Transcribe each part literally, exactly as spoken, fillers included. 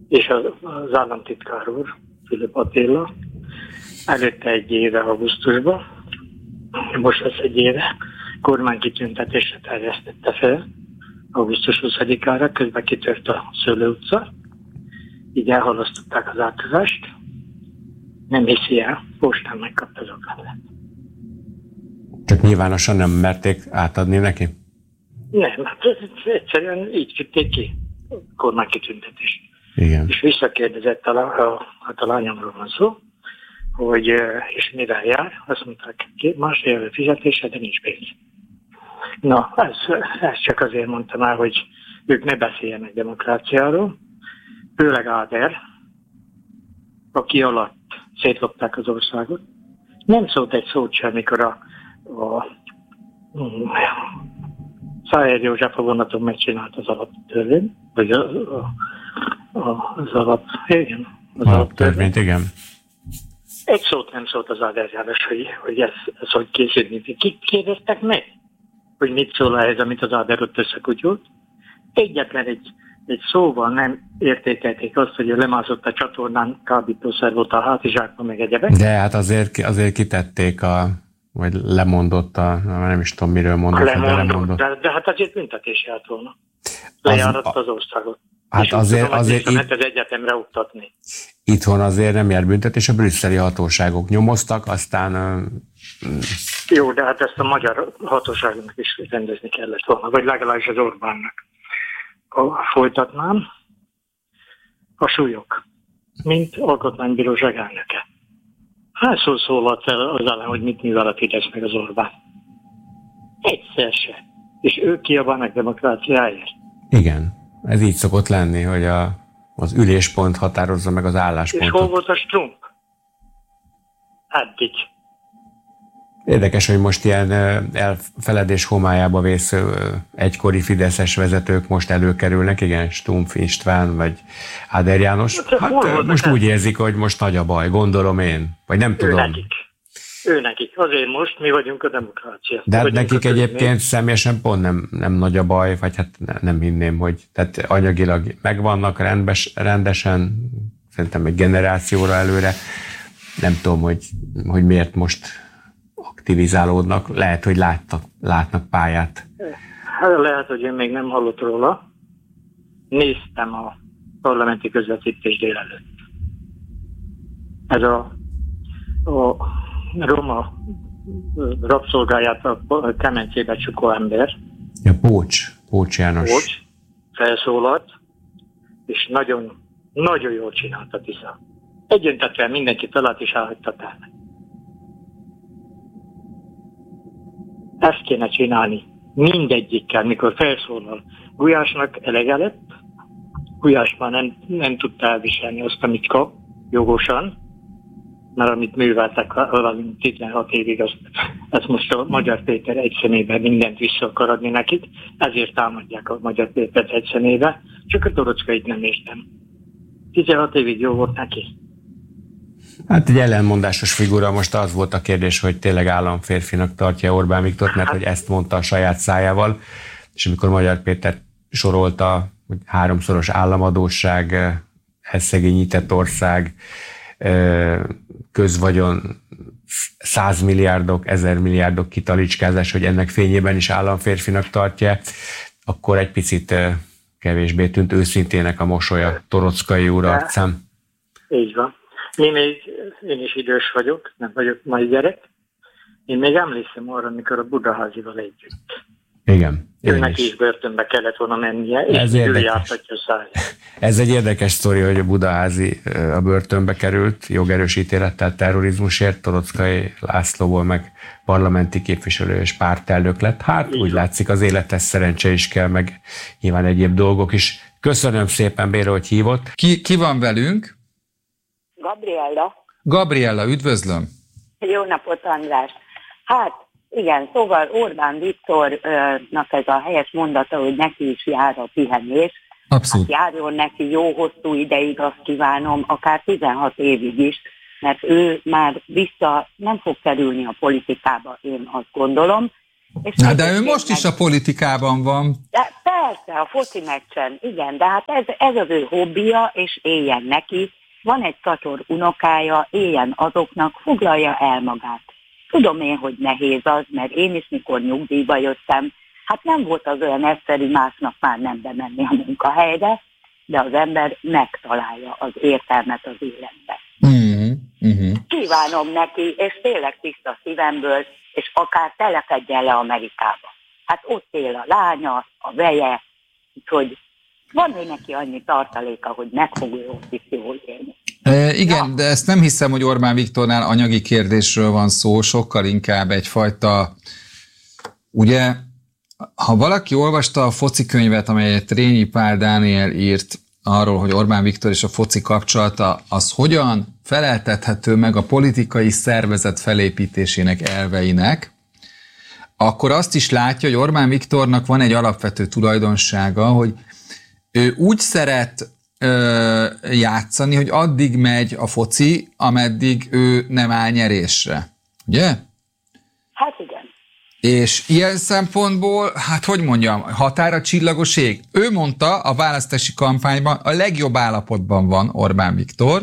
és az államtitkár úr, Fülöp Attila, előtte egy éve augusztusban, most lesz egy éve, kormánykitüntetésre terjesztette fel, augusztus huszadikára, közben kitört a Szőlő utca, így elhalasztották az átadást, nem hiszi el, postán megkapta az oklevelet. Csak nyilvánosan nem merték átadni neki? Nem, hát egyszerűen így küldték ki a kormánykitüntetést. Igen. És visszakérdezett, a, a, hát a lányomról van szó, hogy és mivel jár, azt mondták, másfél éve fizetése, de nincs pénz. Na, ez, ez csak azért mondtam el, hogy ők ne beszéljenek demokráciáról, főleg Áder, aki alatt szétlopták az országot. Nem szólt egy szót sem, amikor a, a, a Szájer József a vonaton megcsinált az alaptörvényt, vagy a, a, a, az alap, igen, az alaptörvényt, igen. Egy szót nem szólt az Áder János, hogy, hogy ez, ez hogy készíteni. Kik kérdeztek meg, hogy mit szól ehhez, amit az Áder ott összekutyult? Egyetlen egy, egy szóval nem értékelték azt, hogy ő lemászott a csatornán, kábítószer volt a hátizsákban, meg egyebek. De hát azért, azért kitették a, vagy lemondott a, nem is tudom miről mondott, lemondott, de lemondott. De, de hát azért büntetés járt volna. Lejáratt az, az országot. Hát és azért, tudom, azért itt, az egyetemre oktatni. Itthon azért nem jár büntetés, a brüsszeli hatóságok nyomoztak, aztán... Jó, de hát ezt a magyar hatóságnak is rendezni kellett volna, vagy legalábbis az Orbánnak. A, folytatnám. A súlyok, mint alkotmánybíróság elnöke. Hányszor szólalt fel az ellen, hogy mit művel a Fidesz meg az Orbán? Egyszer se. És ők kiabálnak demokráciáért. Igen, ez így szokott lenni, hogy a, az üléspont határozza meg az álláspontot. És hol volt a Strump? Eddig. Érdekes, hogy most ilyen elfeledés homályába vésző egykori fideszes vezetők most előkerülnek, igen, Stumpf István vagy Áder János. Hát most úgy érzik, hogy most nagy a baj, gondolom én, vagy nem tudom. Ő nekik. Ő nekik. Azért most mi vagyunk a demokrácia. De hát nekik egyébként személyesen pont nem, nem nagy a baj, vagy hát nem hinném, hogy tehát anyagilag megvannak rendbes, rendesen, szerintem egy generációra előre. Nem tudom, hogy, hogy miért most aktivizálódnak, lehet, hogy láttak, látnak pályát. Hát lehet, hogy én még nem hallott róla. Néztem a parlamenti közvetítés délelőtt. Ez a, a roma rabszolgáját a kemencébe csukó ember. Ja, Pócs, Pócs János. Pócs felszólalt, és nagyon, nagyon jól csinálta Tisza. Egyöntetően mindenki talált és elhagyta el. Ezt kéne csinálni mindegyikkel, mikor felszólal. Gulyásnak elege lett, Gulyás már nem, nem tudta elviselni azt, amit kap, jogosan, mert amit műveltek valami tizenhat évig, azt, ezt most a Magyar Péter egy szemében mindent vissza akar adni nekik, ezért támadják a Magyar Pétert egy szemébe, csak a Torockait nem értem. tizenhat évig jó volt neki. Hát egy ellenmondásos figura, most az volt a kérdés, hogy tényleg államférfinak tartja Orbán Viktort, mert hogy ezt mondta a saját szájával, és amikor Magyar Péter sorolta, hogy háromszoros államadósság, elszegényített ország, közvagyon, százmilliárdok, ezermilliárdok kitalicskázás, hogy ennek fényében is államférfinak tartja, akkor egy picit kevésbé tűnt őszintének a mosolya Torockai úr arcán. Így van. Én még, én is idős vagyok, nem vagyok mai gyerek. Én még emlékszem arra, amikor a Budaházival együtt. Igen. Őnek is. is börtönbe kellett volna mennie, és ez ő jártatja a száját. Ez egy érdekes sztori, hogy a Budaházi a börtönbe került, jogerős ítélettel terrorizmusért, Torockai Lászlóból meg parlamenti képviselő és pártelnök lett. Hát így úgy van. Látszik, az élethez szerencse is kell, meg nyilván egyéb dolgok is. Köszönöm szépen, Béla, hogy hívott. Ki, ki van velünk? Gabriella. Gabriella, üdvözlöm. Jó napot, András. Hát, igen, szóval Orbán Viktornak ez a helyes mondata, hogy neki is jár a pihenés. Abszolút. Hát járjon neki jó hosszú ideig, azt kívánom, akár tizenhat évig is, mert ő már vissza nem fog kerülni a politikába, én azt gondolom, És Na, de ő most is a politikában van. De persze, a foci meccsen, igen, de hát ez, ez az ő hobbija, és éljen neki. Van egy szatyor unokája, éljen azoknak, foglalja el magát. Tudom én, hogy nehéz az, mert én is, mikor nyugdíjba jöttem, hát nem volt az olyan egyszerű másnap már nem bemenni a munkahelyre, de az ember megtalálja az értelmet az életben. Mm-hmm. Mm-hmm. Kívánom neki, és tényleg tiszta szívemből, és akár telepedjen le Amerikába. Hát ott él a lánya, a veje, úgyhogy van ő neki annyi tartaléka, hogy meg fog ő ott is jól élni. E, igen, ja. De ezt nem hiszem, hogy Orbán Viktornál anyagi kérdésről van szó, sokkal inkább egyfajta, ugye, ha valaki olvasta a foci könyvet, amelyet Rényi Pál Dániel írt arról, hogy Orbán Viktor és a foci kapcsolata, az hogyan feleltethető meg a politikai szervezet felépítésének elveinek, akkor azt is látja, hogy Orbán Viktornak van egy alapvető tulajdonsága, hogy ő úgy szeret ö, játszani, hogy addig megy a foci, ameddig ő nem áll nyerésre. Ugye? Hát igen. És ilyen szempontból, hát hogy mondjam, határa csillagos ég. Ő mondta a választási kampányban, a legjobb állapotban van Orbán Viktor.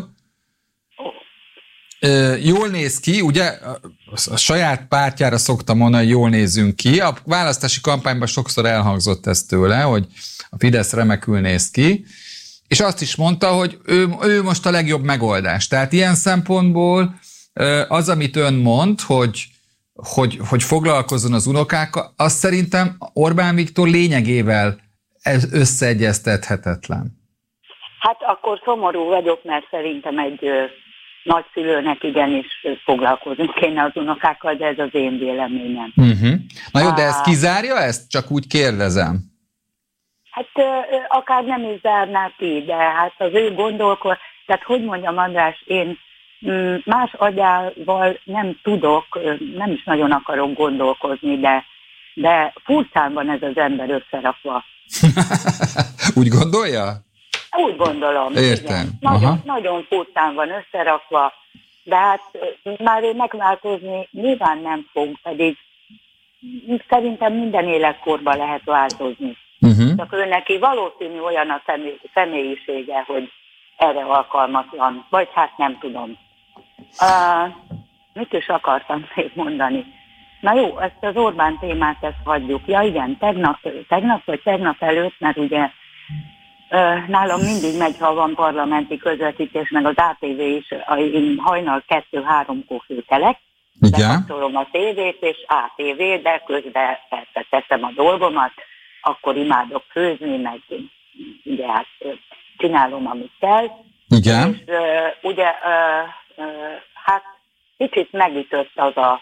Jól néz ki, ugye a saját pártjára szokta mondani, hogy jól nézzünk ki. A választási kampányban sokszor elhangzott ez tőle, hogy a Fidesz remekül néz ki, és azt is mondta, hogy ő, ő most a legjobb megoldás. Tehát ilyen szempontból az, amit ön mond, hogy Hogy, hogy foglalkozzon az unokákkal, az szerintem Orbán Viktor lényegével összeegyeztethetetlen. Hát akkor szomorú vagyok, mert szerintem egy ö, nagyszülőnek igenis foglalkozni kéne az unokákkal, de ez az én véleményem. Uh-huh. Na jó, de ez kizárja ezt? Csak úgy kérdezem. Hát ö, ö, akár nem is zárná ki, de hát az ő gondolkod, tehát hogy mondjam, András, én más agyával nem tudok, nem is nagyon akarok gondolkozni, de, de furcsán van ez az ember összerakva. Úgy gondolja? Úgy gondolom. Értem. Nagyon, nagyon furcsán van összerakva, de hát már ő megváltozni nyilván nem fog, pedig szerintem minden életkorban lehet változni. Uh-huh. Csak ő neki valószínű olyan a személy, személyisége, hogy erre alkalmatlan, vagy hát nem tudom. Uh, mit is akartam még mondani? Na jó, ezt az Orbán témát, ezt hagyjuk. Ja igen, tegnap, tegnap vagy tegnap előtt, mert ugye uh, nálam mindig megy, ha van parlamenti közvetítés, meg az á té vé is, én hajnal kettő-háromkor főtelek, bekapcsolom a tévét és á té vé, de közben persze teszem a dolgomat, akkor imádok főzni, meg ugye hát csinálom, amit kell. Igen. És uh, ugye uh, uh, hát kicsit megütött az a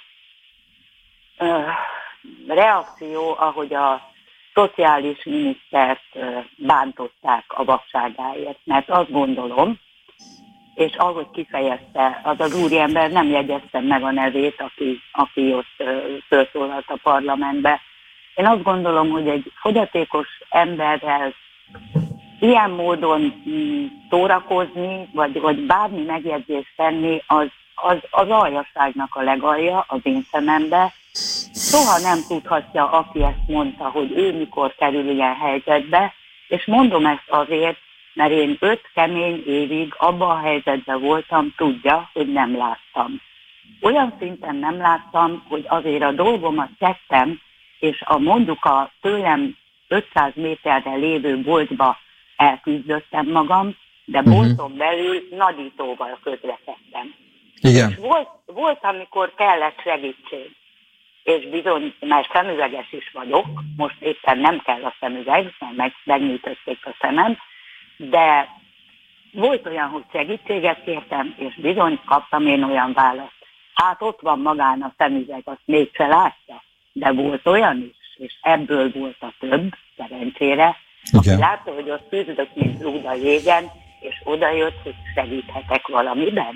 uh, reakció, ahogy a szociális minisztert uh, bántották a vakságáért, mert azt gondolom, és ahogy kifejezte, az az úriember, nem jegyeztem meg a nevét, aki, aki ott uh, felszólalt a parlamentbe. Én azt gondolom, hogy egy fogyatékos emberrel ilyen módon mm, szórakozni, vagy, vagy bármi megjegyzést tenni, az, az, az aljaságnak a legalja az én szemembe. Soha nem tudhatja, aki ezt mondta, hogy ő mikor kerül ilyen helyzetbe, és mondom ezt azért, mert én öt kemény évig abban a helyzetben voltam, tudja, hogy nem láttam. Olyan szinten nem láttam, hogy azért a dolgomat tettem, és a mondjuk a tőlem ötszáz méterre lévő boltba elküzdöttem magam, de bolton uh-huh. belül nagyítóval közlekedtem. Igen. És volt, volt, amikor kellett segítség. És bizony, mert szemüveges is vagyok, most éppen nem kell a szemüveg, mert meg, megnyújtotték a szemem, de volt olyan, hogy segítséget kértem, és bizony kaptam én olyan választ. Hát ott van magán a szemüveg, azt mégse látja, de volt olyan is, és ebből volt a több, szerencsére, aki látta, hogy ott küzdök, mint lúd a jégen, és odajött, hogy segíthetek valamiben.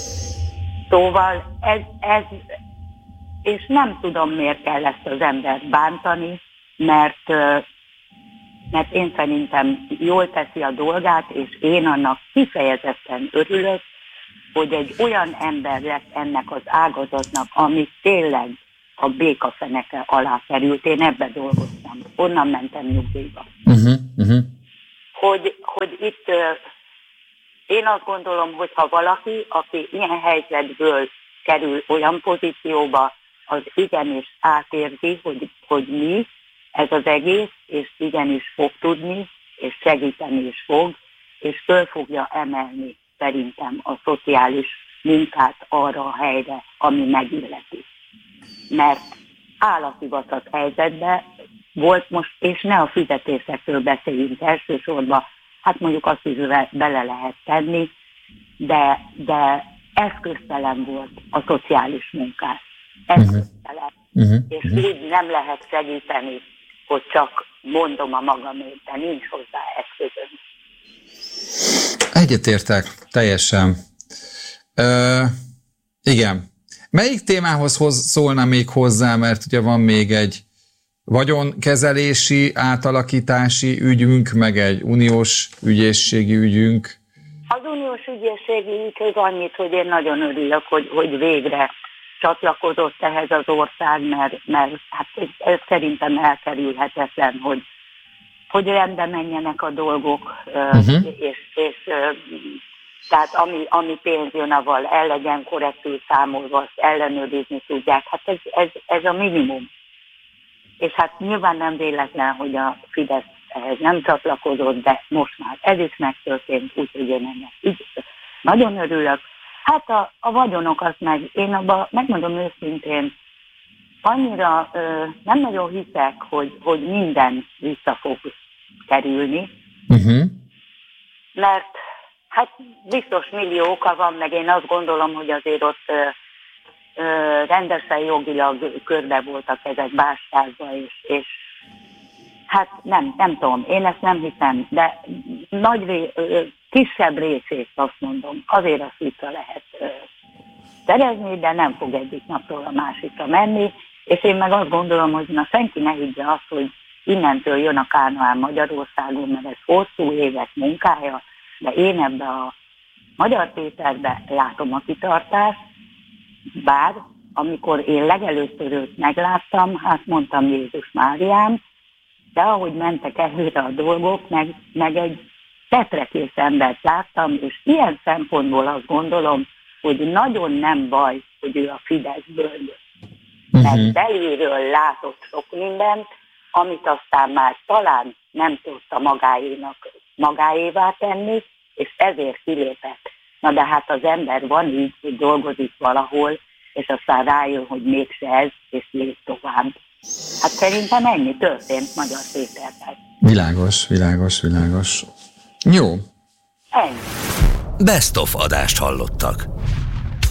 Szóval ez, ez, és nem tudom, miért kell ezt az embert bántani, mert, mert én szerintem jól teszi a dolgát, és én annak kifejezetten örülök, hogy egy olyan ember lett ennek az ágazatnak, ami tényleg a békafeneke alá került. Én ebbe dolgoztam. Onnan mentem nyugdíjba. Uh-huh, uh-huh. Hogy, hogy itt én azt gondolom, hogy ha valaki, aki ilyen helyzetből kerül olyan pozícióba, az igenis átérzi, hogy, hogy mi ez az egész, és igenis fog tudni, és segíteni is fog, és föl fogja emelni szerintem a szociális munkát arra a helyre, ami megilleti. Mert állativatat helyzetben volt most, és ne a fizetésekről beszéljünk elsősorban, hát mondjuk azt is bele lehet tenni, de, de eszköztelen volt a szociális munkás. Eszköztelen. Uh-huh. És uh-huh. úgy nem lehet segíteni, hogy csak mondom a magamét, de nincs hozzá eszközöm. Egyetértek, teljesen. Ö, igen. Melyik témához hoz, szólna még hozzá, mert ugye van még egy vagyonkezelési, átalakítási ügyünk, meg egy uniós ügyészségi ügyünk. Az uniós ügyészségi ügyhöz annyit, hogy én nagyon örülök, hogy, hogy végre csatlakozott ehhez az ország, mert, mert hát ez, ez szerintem elkerülhetetlen, hogy, hogy rendbe menjenek a dolgok, uh-huh. és, és tehát ami, ami pénz jön, avval el legyen korrektül számolva, azt ellenőrizni tudják. Hát ez, ez, ez a minimum. És hát nyilván nem véletlen, hogy a Fidesz ehhez nem csatlakozott, de most már ez is megtörtént, úgyhogy én ennek így nagyon örülök. Hát a, a vagyonok azt meg, én abban megmondom őszintén, annyira ö, nem nagyon hiszek, hogy, hogy minden vissza fog kerülni, uh-huh. mert hát biztos millió oka van, meg én azt gondolom, hogy azért ott ö, ö, rendesen jogilag körbe voltak ezek bástyázva, és, és hát nem, nem tudom, én ezt nem hiszem, de nagy ré, ö, kisebb részét azt mondom, azért azt vissza lehet ö, szerezni, de nem fog egyik napról a másikra menni, és én meg azt gondolom, hogy na senki ne higgye azt, hogy innentől jön a Kánoán Magyarországon, mert ez hosszú évek munkája, de én ebbe a Magyar Péterbe látom a kitartást, bár amikor én legelőször őt megláttam, hát mondtam Jézus Máriám, de ahogy mentek előre a dolgok, meg, meg egy tetrekész embert láttam, és ilyen szempontból azt gondolom, hogy nagyon nem baj, hogy ő a Fideszből jött. Uh-huh. Mert belülről látott sok mindent, amit aztán már talán nem tudta magáénak, magáévá tenni, és ezért kilépett. Na de hát az ember van így, hogy dolgozik valahol, és aztán rájön, hogy mégse ez, és lép tovább. Hát szerintem ennyi történt Magyar Péterben. Világos, világos, világos. Jó. Ennyi. Best of adást hallottak.